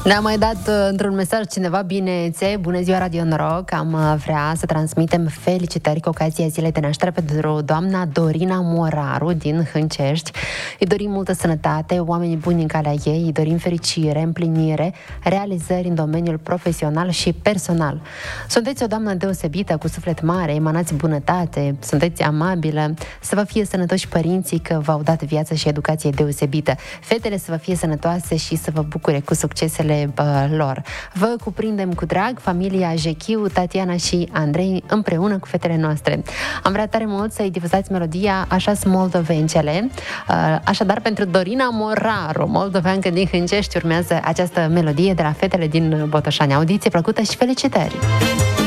Ne-a mai dat într-un mesaj cineva: Binețe, bună ziua Radio Noroc, am vrea să transmitem felicitări cu ocazia zilei de naștere pentru doamna Dorina Moraru din Hâncești. Îi dorim multă sănătate, oameni buni în calea ei, îi dorim fericire, împlinire, realizări în domeniul profesional și personal. Sunteți o doamnă deosebită, cu suflet mare, emanați bunătate, sunteți amabilă, să vă fie sănătoși părinții că v-au dat viață și educație deosebită. Fetele să vă fie sănătoase și să vă bucure cu succesele lor. Vă cuprindem cu drag, familia Jechiu, Tatiana și Andrei, împreună cu fetele noastre. Am vrea tare mult să-i difuzați melodia Așa-s moldovencele. Așadar, pentru Dorina Moraru, moldoveancă din Hâncești, urmează această melodie de la fetele din Botoșani. Audiție plăcută și felicitări!